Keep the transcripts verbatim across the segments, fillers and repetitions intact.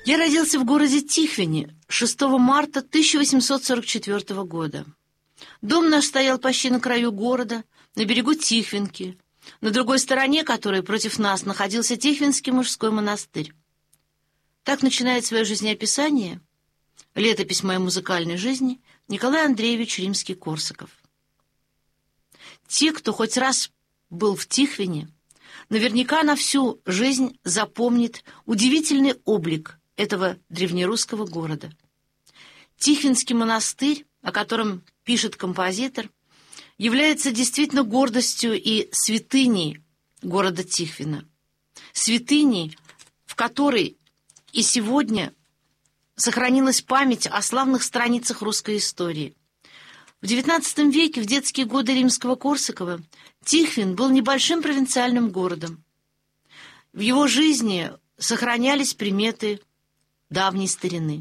Я родился в городе Тихвине шестого марта тысяча восемьсот сорок четвёртого года. Дом наш стоял почти на краю города, на берегу Тихвинки, на другой стороне которой против нас находился Тихвинский мужской монастырь. Так начинает свое жизнеописание, летопись моей музыкальной жизни, Николай Андреевич Римский-Корсаков. Те, кто хоть раз был в Тихвине, наверняка на всю жизнь запомнит удивительный облик этого древнерусского города. Тихвинский монастырь, о котором пишет композитор, является действительно гордостью и святыней города Тихвина. Святыней, в которой и сегодня сохранилась память о славных страницах русской истории. В девятнадцатом веке, в детские годы Римского-Корсакова, Тихвин был небольшим провинциальным городом. В его жизни сохранялись приметы давней старины.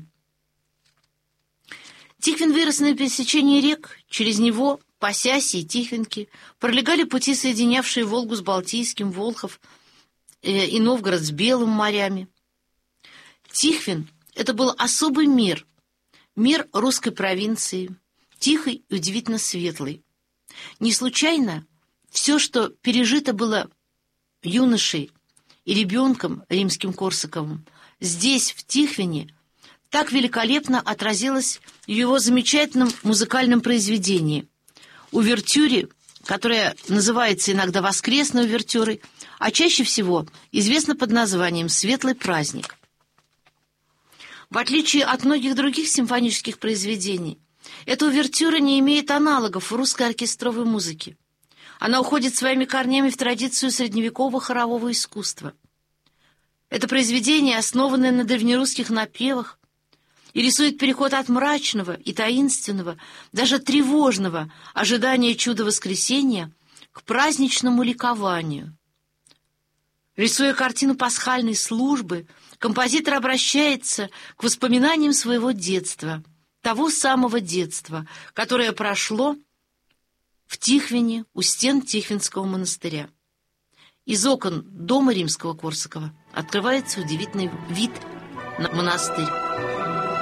Тихвин вырос на пересечении рек, через него, по Сясе и Тихвинке, пролегали пути, соединявшие Волгу с Балтийским, Волхов э, и Новгород с Белым морями. Тихвин — это был особый мир, мир русской провинции, тихий и удивительно светлый. Не случайно все, что пережито было юношей и ребенком Римским-Корсаковым, здесь, в Тихвине, так великолепно отразилось в его замечательном музыкальном произведении — увертюре, которая называется иногда воскресной увертюрой, а чаще всего известна под названием «Светлый праздник». В отличие от многих других симфонических произведений, эта увертюра не имеет аналогов в русской оркестровой музыке. Она уходит своими корнями в традицию средневекового хорового искусства. Это произведение, основанное на древнерусских напевах, и рисует переход от мрачного и таинственного, даже тревожного ожидания чуда воскресения к праздничному ликованию. Рисуя картину пасхальной службы, композитор обращается к воспоминаниям своего детства, того самого детства, которое прошло в Тихвине у стен Тихвинского монастыря. Из окон дома Римского-Корсакова открывается удивительный вид на монастырь.